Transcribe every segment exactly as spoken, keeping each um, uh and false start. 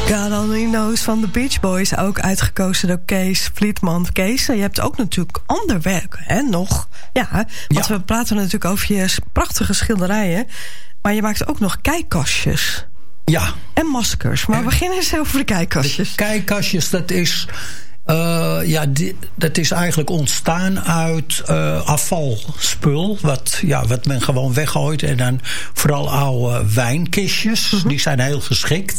God Only Knows van de Beach Boys, ook uitgekozen door Kees Vlietman. Kees, je hebt ook natuurlijk ander werk, hè, nog. Ja, want ja. we praten natuurlijk over je prachtige schilderijen, maar je maakt ook nog kijkkastjes. Ja. En maskers, maar we beginnen eens over de kijkkastjes. De kijkkastjes, dat is... Uh, ja, die, dat is eigenlijk ontstaan uit uh, afvalspul. Wat, ja, wat men gewoon weggooit. En dan vooral oude wijnkistjes. Mm-hmm. Die zijn heel geschikt.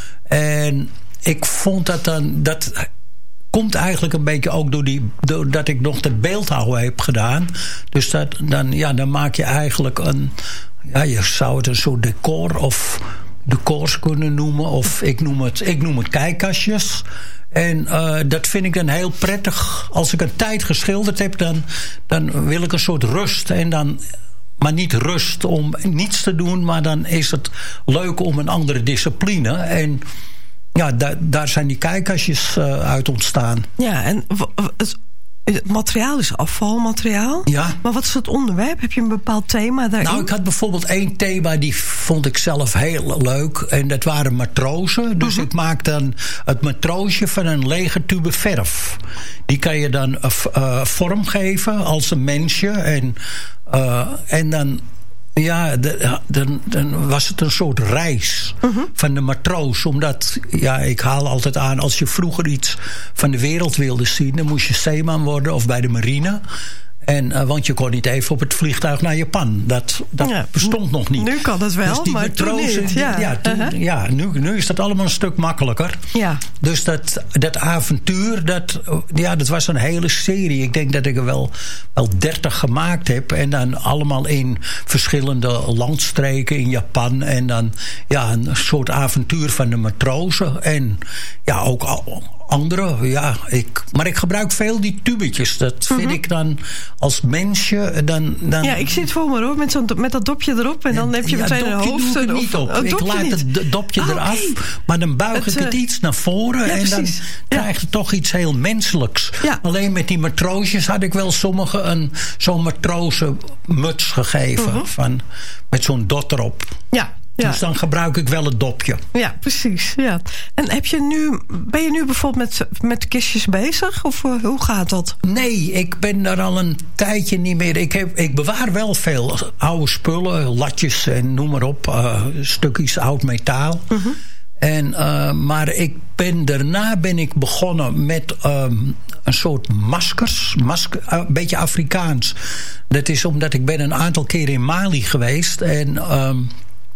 En ik vond dat dan... Dat komt eigenlijk een beetje ook door die, doordat ik nog dat beeldhouwen heb gedaan. Dus dat, dan, ja, dan maak je eigenlijk een... Ja, je zou het een soort decor of decors kunnen noemen. Of ik noem het, ik noem het kijkkastjes. En uh, dat vind ik dan heel prettig. Als ik een tijd geschilderd heb, dan, dan wil ik een soort rust. En dan, maar niet rust om niets te doen, maar dan is het leuk om een andere discipline. En ja, da- daar zijn die kijkkastjes uh, uit ontstaan. Ja, en w- w- het, het materiaal is afvalmateriaal. Ja. Maar wat is het onderwerp? Heb je een bepaald thema daarin? Nou, ik had bijvoorbeeld één thema, die vond ik zelf heel leuk. En dat waren matrozen. Dus uh-huh. ik maak dan het matroosje van een lege tube verf. Die kan je dan uh, vorm geven als een mensje. En, uh, en dan... Ja, de, dan, dan was het een soort reis uh-huh. van de matroos. Omdat, ja, ik haal altijd aan... als je vroeger iets van de wereld wilde zien... dan moest je zeeman worden of bij de marine... En, uh, want je kon niet even op het vliegtuig naar Japan. Dat, dat ja, bestond nog niet. Nu kan het wel, dus maar toen niet. Ja, ja, toen, uh-huh. ja nu, nu is dat allemaal een stuk makkelijker. Ja. Dus dat, dat avontuur, dat, ja, dat was een hele serie. Ik denk dat ik er wel, wel dertig gemaakt heb. En dan allemaal in verschillende landstreken in Japan. En dan ja, een soort avontuur van de matrozen. En ja, ook al... Andere, ja. Ik, maar ik gebruik veel die tubetjes. Dat vind mm-hmm. ik dan als mensje... Dan, dan ja, ik zit voor me hoor, met, zo'n, met dat dopje erop. En dan heb je ja, meteen een hoofd. Doe ik niet op. Oh, ik laat niet. het dopje oh, eraf. Okay. Maar dan buig het, ik het uh, iets naar voren. Ja, en dan precies. krijg je ja. toch iets heel menselijks. Ja. Alleen met die matroosjes had ik wel sommigen een, zo'n matrozenmuts gegeven. Uh-huh. Van, met zo'n dot erop. Ja. Ja. Dus dan gebruik ik wel het dopje. Ja, precies. Ja. En heb je nu, ben je nu bijvoorbeeld met, met kistjes bezig? Of uh, hoe gaat dat? Nee, ik ben daar al een tijdje niet meer. Ik, heb, ik bewaar wel veel oude spullen, latjes en noem maar op. Uh, stukjes oud metaal. Uh-huh. En, uh, maar ik ben, daarna ben ik begonnen met um, een soort maskers. Masker, uh, een beetje Afrikaans. Dat is omdat ik ben een aantal keer in Mali geweest. En... Um,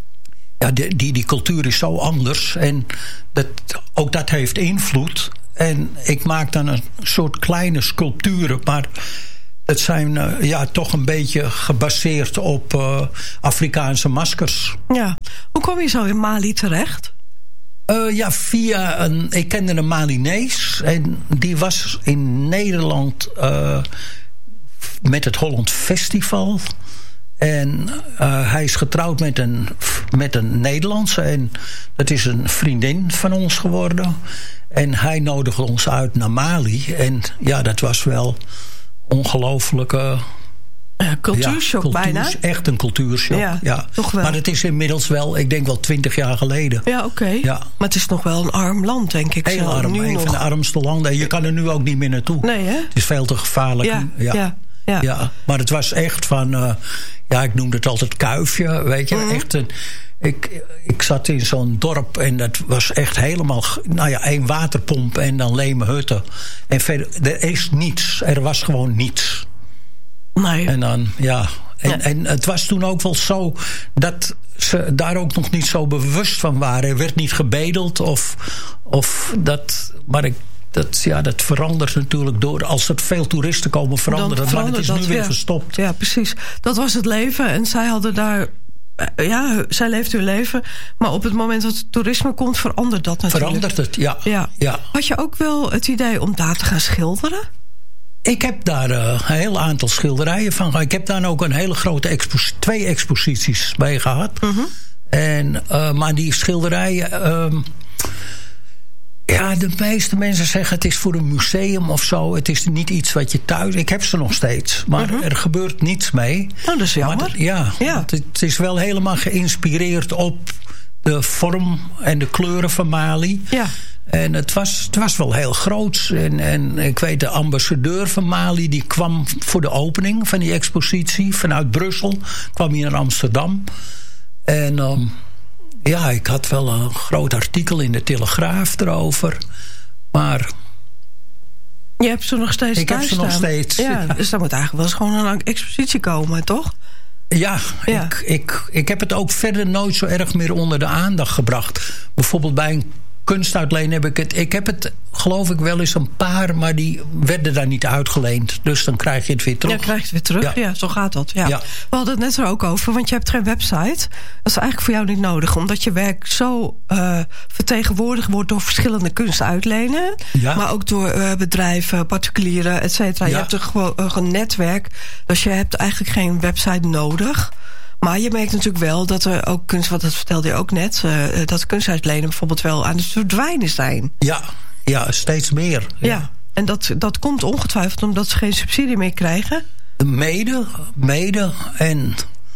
Ja, die, die, die cultuur is zo anders. En dat, ook dat heeft invloed. En ik maak dan een soort kleine sculpturen. Maar het zijn uh, ja, toch een beetje gebaseerd op uh, Afrikaanse maskers. Ja. Hoe kom je zo in Mali terecht? Uh, ja, via een... Ik kende een Malinees. En die was in Nederland uh, met het Holland Festival... En uh, hij is getrouwd met een, met een Nederlandse. En dat is een vriendin van ons geworden. En hij nodigde ons uit naar Mali. En ja, dat was wel ongelooflijke... Uh, cultuurshock ja, cultuurs, bijna. Echt een cultuurshock, ja, ja. Toch wel. Maar het is inmiddels wel, ik denk wel twintig jaar geleden. Ja, oké. Okay. Ja. Maar het is nog wel een arm land, denk ik. Heel arm, nu een nog. van de armste landen. En je kan er nu ook niet meer naartoe. Nee, hè? Het is veel te gevaarlijk. Ja, ja. ja. Ja. ja, maar het was echt van... Uh, ja, ik noemde het altijd kuifje, weet je. Mm-hmm. Echt een, ik, ik zat in zo'n dorp en dat was echt helemaal... Nou ja, één waterpomp en dan leme hutten. En verder, er is niets. Er was gewoon niets. Nee. En dan, ja... En, ja. en het was toen ook wel zo dat ze daar ook nog niet zo bewust van waren. Er werd niet gebedeld of, of dat... Maar ik... Dat, ja, dat verandert natuurlijk door... Als er veel toeristen komen veranderen. Maar het is dat, nu weer ja. gestopt. Ja, precies. Dat was het leven. En zij hadden daar... Ja, zij leeft hun leven. Maar op het moment dat het toerisme komt... verandert dat natuurlijk. Verandert het, ja. ja. ja. Had je ook wel het idee om daar te gaan schilderen? Ik heb daar uh, een heel aantal schilderijen van gehad. Ik heb daar ook een hele grote... Expo- twee exposities bij gehad. Uh-huh. En, uh, maar die schilderijen... Uh, Ja, de meeste mensen zeggen het is voor een museum of zo. Het is niet iets wat je thuis... Ik heb ze nog steeds, maar uh-huh. er gebeurt niets mee. Oh, dat is jammer. Maar, ja, ja. het is wel helemaal geïnspireerd op de vorm en de kleuren van Mali. Ja. En het was, het was wel heel groots. En, en ik weet, de ambassadeur van Mali... die kwam voor de opening van die expositie vanuit Brussel. Kwam hier naar Amsterdam. En um, ja, ik had wel een groot artikel in de Telegraaf erover. Maar... Je hebt ze nog steeds ik thuis heb ze nog steeds. Ja, ja. Dus daar moet eigenlijk wel eens gewoon een expositie komen, toch? Ja, ja. Ik, ik, ik heb het ook verder nooit zo erg meer onder de aandacht gebracht. Bijvoorbeeld bij een kunstuitleen heb ik het... Ik heb het, geloof ik, wel eens een paar... maar die werden daar niet uitgeleend. Dus dan krijg je het weer terug. Ja, krijg je het weer terug. Ja, ja zo gaat dat. Ja. Ja. We hadden het net er ook over, want je hebt geen website. Dat is eigenlijk voor jou niet nodig. Omdat je werk zo uh, vertegenwoordigd wordt... door verschillende kunstuitlenen. Ja. Maar ook door uh, bedrijven, particulieren, et cetera. Ja. Je hebt er gewoon uh, een netwerk. Dus je hebt eigenlijk geen website nodig... Maar je merkt natuurlijk wel dat er ook kunst... wat dat vertelde je ook net... Uh, dat kunstuitlenen bijvoorbeeld wel aan het verdwijnen zijn. Ja, ja steeds meer. Ja, ja. En dat, dat komt ongetwijfeld omdat ze geen subsidie meer krijgen? Mede, mede. En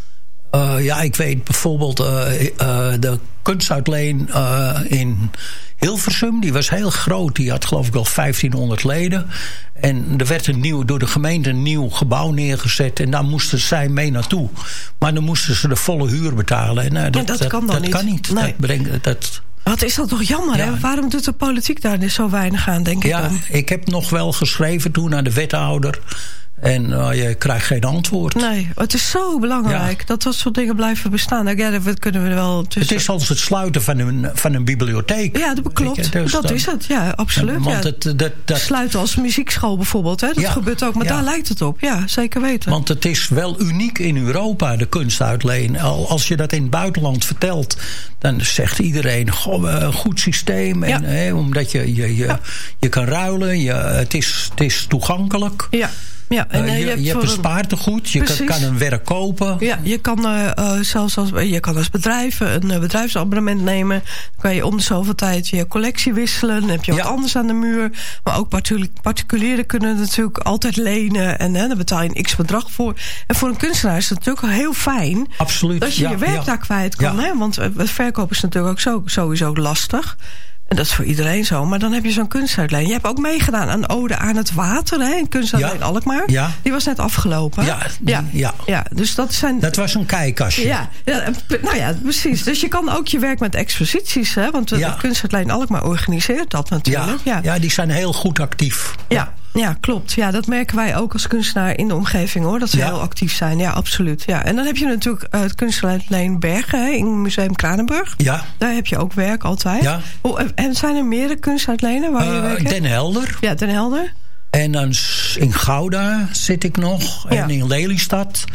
uh, ja, ik weet bijvoorbeeld... Uh, uh, de kunstuitleen uh, in Hilversum, die was heel groot. Die had geloof ik wel vijftienhonderd leden. En er werd een nieuw, door de gemeente een nieuw gebouw neergezet. En daar moesten zij mee naartoe. Maar dan moesten ze de volle huur betalen. En, uh, dat, ja, dat, dat kan dan dat niet. Kan niet. Nee. Dat brengt, dat, Wat is dat toch jammer, ja. hè? Waarom doet de politiek daar dus zo weinig aan, denk ja, ik dan? Ik heb nog wel geschreven toen aan de wethouder... En uh, je krijgt geen antwoord. Nee, het is zo belangrijk ja. dat dat soort dingen blijven bestaan. Nou, ja, dat kunnen we wel tussen... Het is als het sluiten van een, van een bibliotheek. Ja, dat klopt. Dus dat dan, is het, ja, absoluut. Want ja. het, dat, dat, sluiten als muziekschool bijvoorbeeld, hè? Dat ja, gebeurt ook, maar ja. daar lijkt het op. Ja, zeker weten. Want het is wel uniek in Europa, de kunstuitleen. Als je dat in het buitenland vertelt, dan zegt iedereen... Goh, een goed systeem. En, ja. hè, omdat je, je, je, ja. je kan ruilen, je, het, is, het is toegankelijk. Ja. Ja, en, uh, je, je hebt, je hebt een spaartegoed, je kan, kan een werk kopen. Ja, je kan uh, uh, zelfs als, je kan als bedrijf een uh, bedrijfsabonnement nemen. Dan kan je om de zoveel tijd je collectie wisselen. Dan heb je wat ja. anders aan de muur. Maar ook particulieren kunnen natuurlijk altijd lenen. En hè, daar betaal je een x bedrag voor. En voor een kunstenaar is het natuurlijk al heel fijn. Absoluut. Dat je ja, je werk ja. daar kwijt kan. Ja. Hè? Want het verkoop is natuurlijk ook zo, sowieso lastig. En dat is voor iedereen zo. Maar dan heb je zo'n kunstuitleen. Je hebt ook meegedaan aan Ode aan het Water. Hè, in kunstuitleen ja. Alkmaar. Ja. Die was net afgelopen. Ja, die, ja. ja. ja dus dat, zijn, dat was een kijkkastje. Ja, ja, nou ja, precies. Dus je kan ook je werk met exposities. Hè, want de ja. kunstuitleen Alkmaar organiseert dat natuurlijk. Ja. Ja. ja, die zijn heel goed actief. Ja. Ja, klopt. Ja, dat merken wij ook als kunstenaar in de omgeving, hoor. Dat ze ja. heel actief zijn. Ja, absoluut. Ja. En dan heb je natuurlijk uh, het kunstuitleen Bergen, hè, in Museum Kranenburg. Ja. Daar heb je ook werk altijd. Ja. Oh, en zijn er meerdere kunstuitlenen waar uh, je werkt? Den Helder. Ja, Den Helder. En dan in Gouda zit ik nog. En ja. in Lelystad.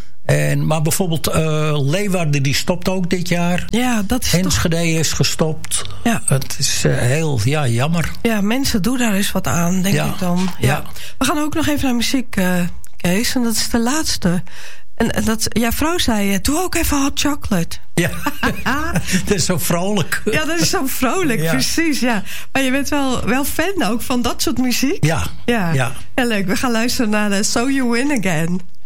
En, maar bijvoorbeeld uh, Leeuwarden, die stopt ook dit jaar. Ja, dat is Enschede toch... is gestopt. Ja. Het is uh, heel ja, jammer. Ja, mensen, doen daar eens wat aan, denk ja. ik dan. Ja. ja. We gaan ook nog even naar muziek, uh, Kees. En dat is de laatste. En dat, ja, vrouw zei, doe ook even hot chocolate. Ja, dat is zo vrolijk. Ja, dat is zo vrolijk, ja. precies. Ja. Maar je bent wel, wel fan ook van dat soort muziek. Ja. Ja. ja. Ja, leuk. We gaan luisteren naar de So You Win Again.